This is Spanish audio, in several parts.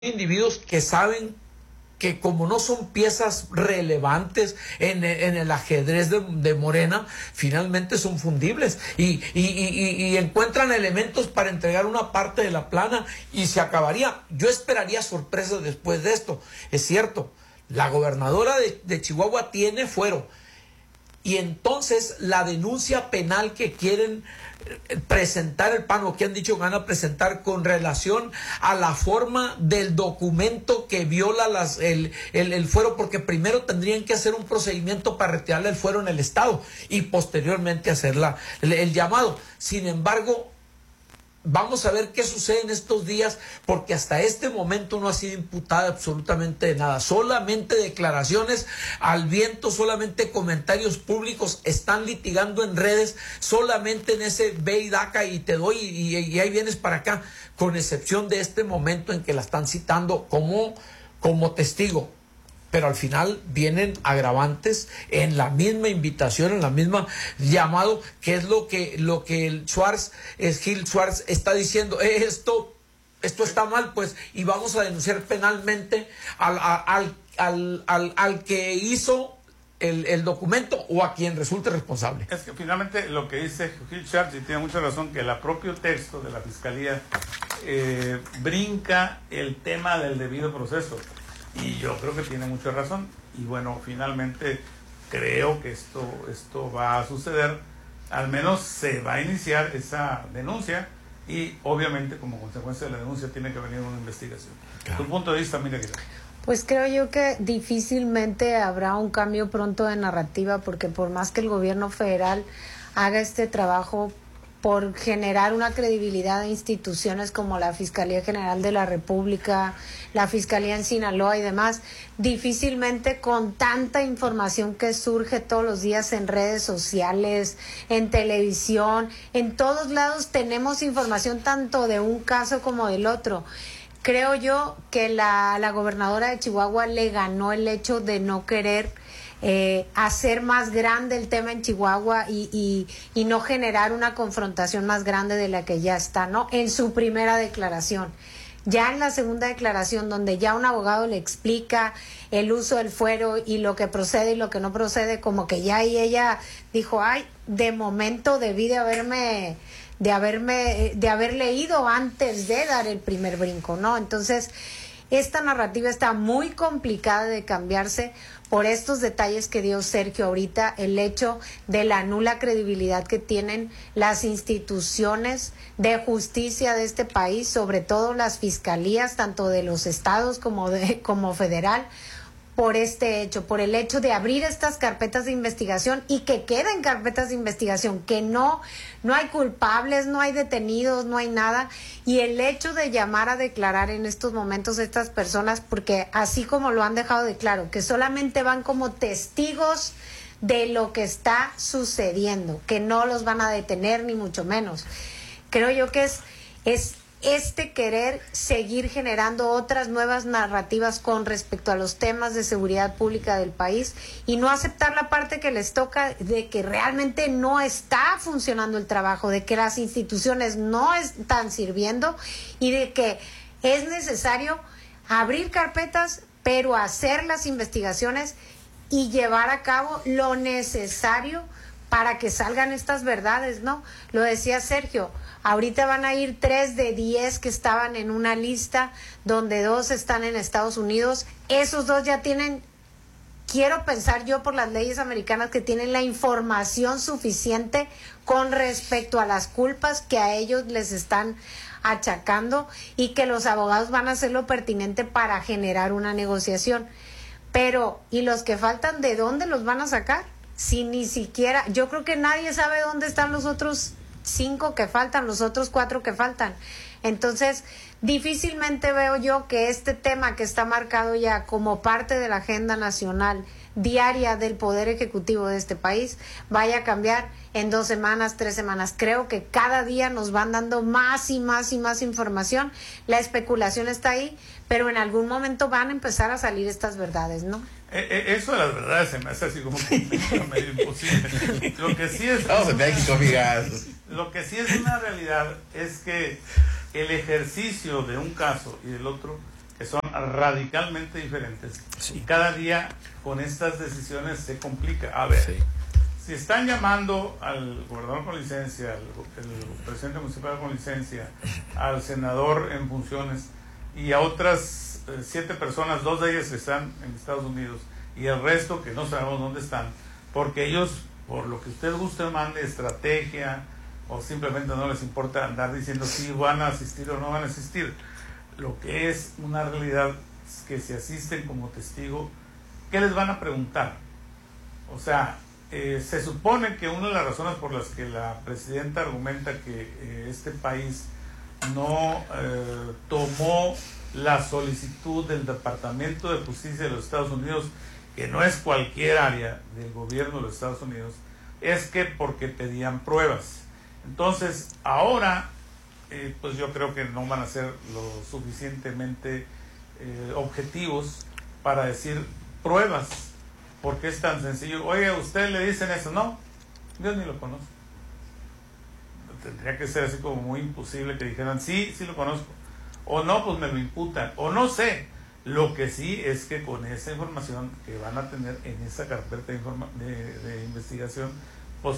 individuos que saben que como no son piezas relevantes en el ajedrez de Morena, finalmente son fundibles y encuentran elementos para entregar una parte de la plana y se acabaría. Yo esperaría sorpresas después de esto. Es cierto, la gobernadora de Chihuahua tiene fuero, y entonces la denuncia penal que quieren presentar el PAN, o que han dicho que van a presentar con relación a la forma del documento que viola el fuero, porque primero tendrían que hacer un procedimiento para retirarle el fuero en el estado y posteriormente hacer el llamado. Sin embargo, vamos a ver qué sucede en estos días, porque hasta este momento no ha sido imputada absolutamente de nada, solamente declaraciones al viento, solamente comentarios públicos, están litigando en redes, solamente en ese ve y daca y te doy y ahí vienes para acá, con excepción de este momento en que la están citando como testigo. Pero al final vienen agravantes en la misma invitación, en la misma llamado, que es lo que el Gil Schwarz está diciendo. Esto está mal, pues, y vamos a denunciar penalmente al que hizo el documento o a quien resulte responsable. Es que finalmente lo que dice Gil Schwarz, y tiene mucha razón, que el propio texto de la Fiscalía brinca el tema del debido proceso. Y yo creo que tiene mucha razón. Y bueno, finalmente creo que esto va a suceder. Al menos se va a iniciar esa denuncia y obviamente como consecuencia de la denuncia tiene que venir una investigación. Claro. Tu punto de vista, mira que... Pues creo yo que difícilmente habrá un cambio pronto de narrativa, porque por más que el gobierno federal haga este trabajo por generar una credibilidad de instituciones como la Fiscalía General de la República, la Fiscalía en Sinaloa y demás, difícilmente con tanta información que surge todos los días en redes sociales, en televisión, en todos lados tenemos información tanto de un caso como del otro. Creo yo que la gobernadora de Chihuahua le ganó el hecho de no querer hacer más grande el tema en Chihuahua y no generar una confrontación más grande de la que ya está, ¿no? En su primera declaración. Ya en la segunda declaración, donde ya un abogado le explica el uso del fuero y lo que procede y lo que no procede, como que ya ahí ella dijo, ay, de momento debí de haber leído antes de dar el primer brinco, ¿no? Entonces, esta narrativa está muy complicada de cambiarse por estos detalles que dio Sergio ahorita, el hecho de la nula credibilidad que tienen las instituciones de justicia de este país, sobre todo las fiscalías, tanto de los estados como federal, por este hecho, por el hecho de abrir estas carpetas de investigación y que queden carpetas de investigación, que no hay culpables, no hay detenidos, no hay nada, y el hecho de llamar a declarar en estos momentos a estas personas, porque así como lo han dejado de claro, que solamente van como testigos de lo que está sucediendo, que no los van a detener ni mucho menos. Creo yo que es querer seguir generando otras nuevas narrativas con respecto a los temas de seguridad pública del país y no aceptar la parte que les toca de que realmente no está funcionando el trabajo, de que las instituciones no están sirviendo y de que es necesario abrir carpetas, pero hacer las investigaciones y llevar a cabo lo necesario para que salgan estas verdades, ¿no? Lo decía Sergio, ahorita van a ir 3 de 10 que estaban en una lista, donde 2 están en Estados Unidos. Esos 2 ya tienen, quiero pensar yo por las leyes americanas, que tienen la información suficiente con respecto a las culpas que a ellos les están achacando y que los abogados van a hacer lo pertinente para generar una negociación. Pero, ¿y los que faltan, de dónde los van a sacar? Si ni siquiera, yo creo que nadie sabe dónde están los otros 5 que faltan, los otros 4 que faltan. Entonces, difícilmente veo yo que este tema que está marcado ya como parte de la agenda nacional diaria del Poder Ejecutivo de este país vaya a cambiar en 2 semanas, 3 semanas. Creo que cada día nos van dando más y más y más información. La especulación está ahí, pero en algún momento van a empezar a salir estas verdades, ¿no? Eso de las verdades se me hace así como medio imposible. Lo que sí es... Estamos en México, amigas. Lo que sí es una realidad es que el ejercicio de un caso y del otro que son radicalmente diferentes. Sí. Y cada día con estas decisiones se complica. A ver, Sí. si están llamando al gobernador con licencia, el presidente municipal con licencia, al senador en funciones y a otras 7 personas, 2 de ellas están en Estados Unidos y el resto que no sabemos dónde están, porque ellos, por lo que usted guste, mande estrategia o simplemente no les importa andar diciendo si van a asistir o no van a asistir. Lo que es una realidad es que si asisten como testigo, ¿qué les van a preguntar? O sea, se supone que una de las razones por las que la presidenta argumenta que este país no tomó la solicitud del Departamento de Justicia de los Estados Unidos, que no es cualquier área del gobierno de los Estados Unidos, es que porque pedían pruebas. Entonces, ahora, pues yo creo que no van a ser lo suficientemente objetivos para decir pruebas, porque es tan sencillo. Oye, ¿a usted le dicen eso? No, yo ni lo conozco. Tendría que ser así como muy imposible que dijeran, sí, sí lo conozco. O no, pues me lo imputan. O no sé. Lo que sí es que con esa información que van a tener en esa carpeta de investigación, pues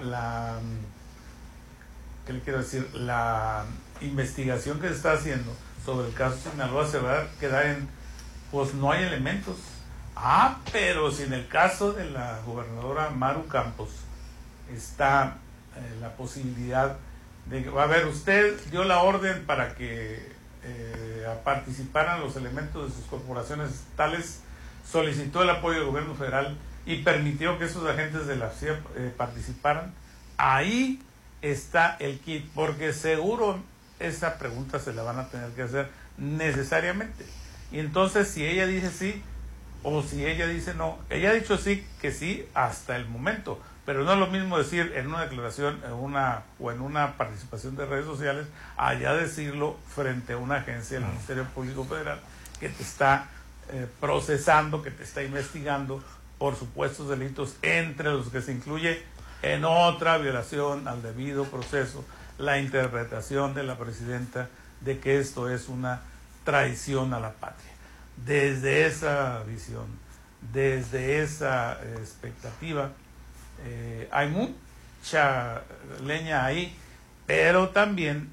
¿qué le quiero decir? La investigación que se está haciendo sobre el caso Sinaloa se va a quedar en, pues no hay elementos. Ah, pero si en el caso de la gobernadora Maru Campos está la posibilidad de que, a ver, usted dio la orden para que participaran los elementos de sus corporaciones estatales, solicitó el apoyo del gobierno federal y permitió que esos agentes de la CIA participaran. Ahí está el kit, porque seguro esa pregunta se la van a tener que hacer necesariamente. Y entonces, si ella dice sí o si ella dice no, ella ha dicho sí, que sí hasta el momento, pero no es lo mismo decir en una declaración o en una participación de redes sociales, allá decirlo frente a una agencia del Ministerio Público Federal que te está procesando, que te está investigando por supuestos delitos, entre los que se incluye en otra violación al debido proceso, la interpretación de la presidenta de que esto es una traición a la patria. Desde esa visión, desde esa expectativa, hay mucha leña ahí, pero también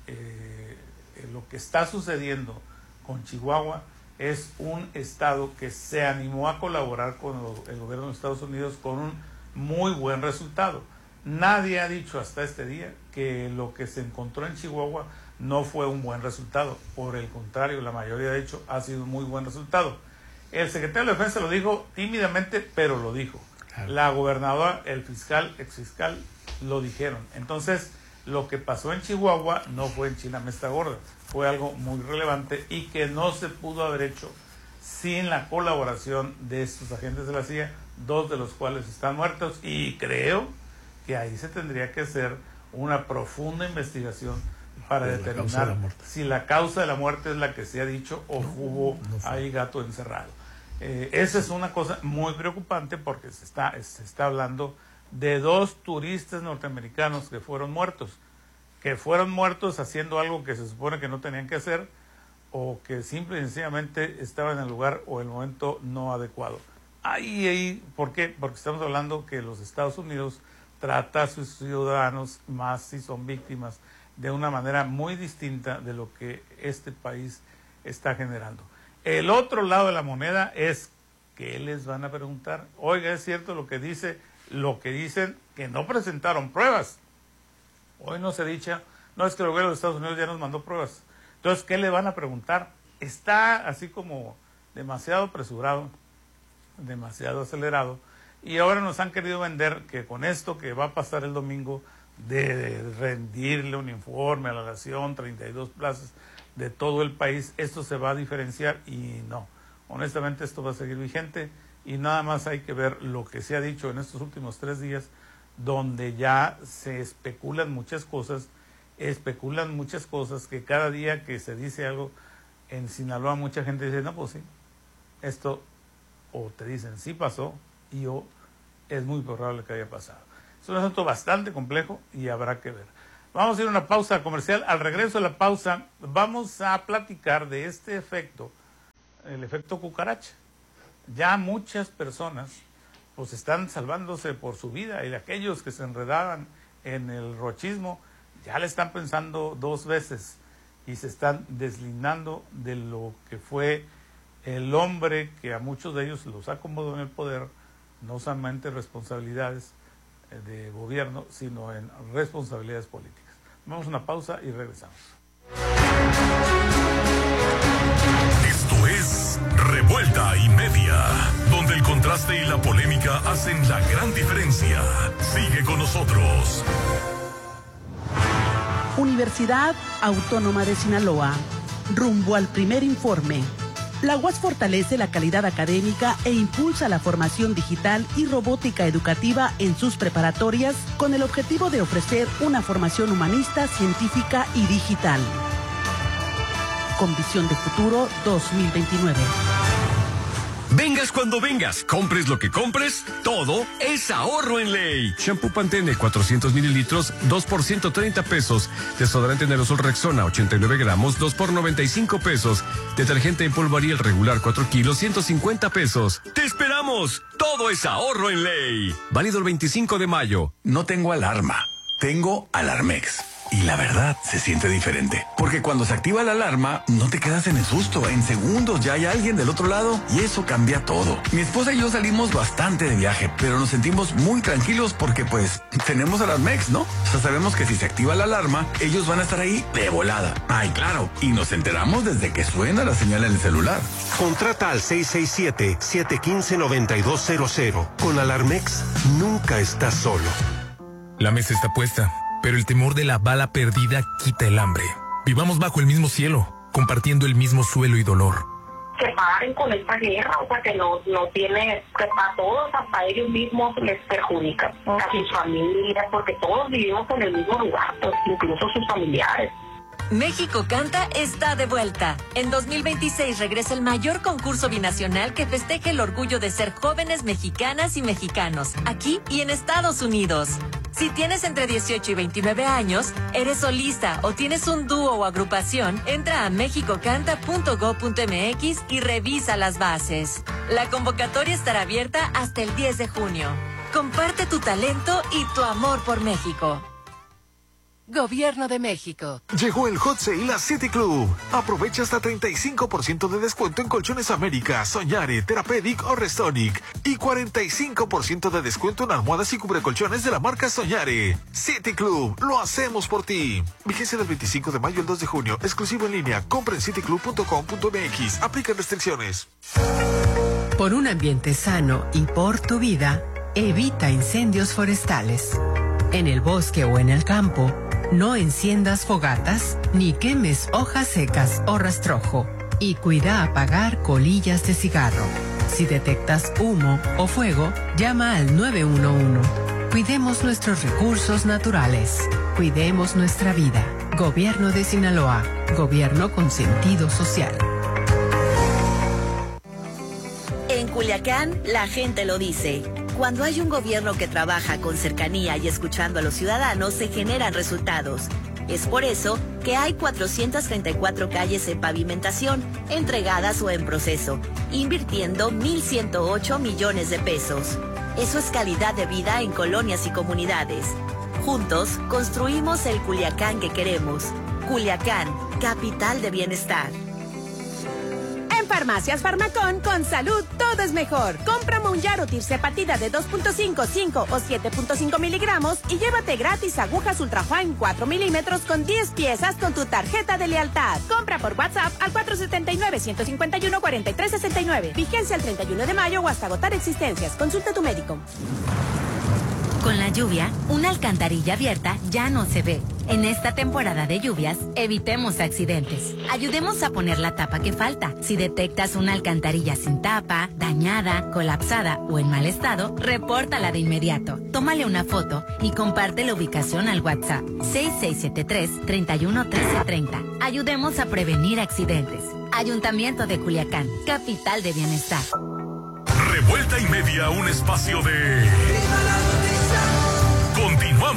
lo que está sucediendo con Chihuahua es un estado que se animó a colaborar con el gobierno de Estados Unidos con un muy buen resultado. Nadie ha dicho hasta este día que lo que se encontró en Chihuahua no fue un buen resultado. Por el contrario, la mayoría ha dicho ha sido un muy buen resultado. El secretario de Defensa lo dijo tímidamente, pero lo dijo. Claro. La gobernadora, el fiscal, exfiscal, lo dijeron. Entonces, lo que pasó en Chihuahua no fue en China Mesta Gorda, fue algo muy relevante y que no se pudo haber hecho sin la colaboración de estos agentes de la CIA, 2 de los cuales están muertos, y creo que ahí se tendría que hacer una profunda investigación para determinar si la causa de la muerte es la que se ha dicho o hubo ahí gato encerrado. Esa es una cosa muy preocupante porque se está hablando de 2 turistas norteamericanos que fueron muertos haciendo algo que se supone que no tenían que hacer, o que simple y sencillamente estaban en el lugar o el momento no adecuado. Ahí, ¿por qué? Porque estamos hablando que los Estados Unidos trata a sus ciudadanos, más si son víctimas, de una manera muy distinta de lo que este país está generando. El otro lado de la moneda es que les van a preguntar, oiga, es cierto lo que dicen que no presentaron pruebas. Hoy no se dicha, no, es que el gobierno de Estados Unidos ya nos mandó pruebas. Entonces, ¿qué le van a preguntar? Está así como demasiado apresurado, demasiado acelerado, y ahora nos han querido vender que con esto que va a pasar el domingo de rendirle un informe a la nación, 32 plazas de todo el país, esto se va a diferenciar, y no, honestamente esto va a seguir vigente, y nada más hay que ver lo que se ha dicho en estos últimos 3 días, donde ya se especulan muchas cosas que cada día que se dice algo en Sinaloa, mucha gente dice, no, pues sí, esto, o te dicen sí pasó, y o es muy probable que haya pasado. Es un asunto bastante complejo y habrá que ver. Vamos a ir a una pausa comercial. Al regreso de la pausa vamos a platicar de este efecto el efecto cucaracha. Ya muchas personas pues están salvándose por su vida, y aquellos que se enredaban en el rochismo ya le están pensando dos veces y se están deslindando de lo que fue el hombre que a muchos de ellos los acomodó en el poder, no solamente responsabilidades de gobierno, sino en responsabilidades políticas. Vamos a una pausa y regresamos. Esto es Revuelta y Media, donde el contraste y la polémica hacen la gran diferencia. Sigue con nosotros. Universidad Autónoma de Sinaloa, rumbo al primer informe. La UAS fortalece la calidad académica e impulsa la formación digital y robótica educativa en sus preparatorias con el objetivo de ofrecer una formación humanista, científica y digital. Con visión de futuro 2029. Vengas cuando vengas, compres lo que compres, todo es ahorro en ley. Shampoo Pantene 400 mililitros, 2 por 130 pesos. Desodorante en aerosol Rexona 89 gramos, 2 por 95 pesos. Detergente en polvo Ariel regular 4 kilos, 150 pesos. ¡Te esperamos! Todo es ahorro en ley. Válido el 25 de mayo. No tengo alarma, tengo Alarmex. Y la verdad, se siente diferente. Porque cuando se activa la alarma, no te quedas en el susto. En segundos ya hay alguien del otro lado y eso cambia todo. Mi esposa y yo salimos bastante de viaje, pero nos sentimos muy tranquilos porque pues tenemos Alarmex, ¿no? O sea, sabemos que si se activa la alarma, ellos van a estar ahí de volada. Ay, claro. Y nos enteramos desde que suena la señal en el celular. Contrata al 667-715-9200. Con Alarmex, nunca estás solo. La mesa está puesta, pero el temor de la bala perdida quita el hambre. Vivamos bajo el mismo cielo, compartiendo el mismo suelo y dolor. Que paren con esta guerra, o sea, que no tiene, que para todos, hasta ellos mismos les perjudica, a sus familias, porque todos vivimos en el mismo lugar, pues, incluso sus familiares. México Canta está de vuelta. En 2026 regresa el mayor concurso binacional que festeja el orgullo de ser jóvenes mexicanas y mexicanos, aquí y en Estados Unidos. Si tienes entre 18 y 29 años, eres solista o tienes un dúo o agrupación, entra a mexicocanta.go.mx y revisa las bases. La convocatoria estará abierta hasta el 10 de junio. Comparte tu talento y tu amor por México. Gobierno de México. Llegó el Hot Sale a City Club. Aprovecha hasta 35% de descuento en Colchones América, Soñare, Therapeutic o Restonic. Y 45% de descuento en almohadas y cubrecolchones de la marca Soñare. City Club, lo hacemos por ti. Vigencia del 25 de mayo al 2 de junio. Exclusivo en línea. Compra en cityclub.com.mx. Aplican restricciones. Por un ambiente sano y por tu vida, evita incendios forestales. En el bosque o en el campo, no enciendas fogatas ni quemes hojas secas o rastrojo. Y cuida apagar colillas de cigarro. Si detectas humo o fuego, llama al 911. Cuidemos nuestros recursos naturales. Cuidemos nuestra vida. Gobierno de Sinaloa. Gobierno con sentido social. En Culiacán, la gente lo dice. Cuando hay un gobierno que trabaja con cercanía y escuchando a los ciudadanos, se generan resultados. Es por eso que hay 434 calles en pavimentación, entregadas o en proceso, invirtiendo 1,108 millones de pesos. Eso es calidad de vida en colonias y comunidades. Juntos, construimos el Culiacán que queremos. Culiacán, capital de bienestar. En Farmacias Farmacón, con salud todo es mejor. Compra Monjaro Tirzepatida de 2.5, 5 o 7.5 miligramos y llévate gratis agujas Ultrafine 4 milímetros con 10 piezas con tu tarjeta de lealtad. Compra por WhatsApp al 479-151-4369. Vigencia el 31 de mayo o hasta agotar existencias. Consulta a tu médico. Con la lluvia, una alcantarilla abierta ya no se ve. En esta temporada de lluvias, evitemos accidentes. Ayudemos a poner la tapa que falta. Si detectas una alcantarilla sin tapa, dañada, colapsada o en mal estado, repórtala de inmediato. Tómale una foto y comparte la ubicación al WhatsApp 6673-311330. Ayudemos a prevenir accidentes. Ayuntamiento de Culiacán, capital de bienestar. Revuelta y Media, un espacio de